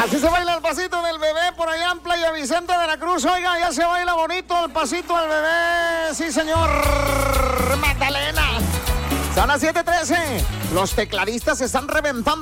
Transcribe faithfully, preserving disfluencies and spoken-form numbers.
Así se baila el pasito del bebé por allá en Playa Vicente, Veracruz. Oiga, ya se baila bonito el pasito del bebé. Sí, señor. Magdalena. Son las siete trece. Los tecladistas se están reventando.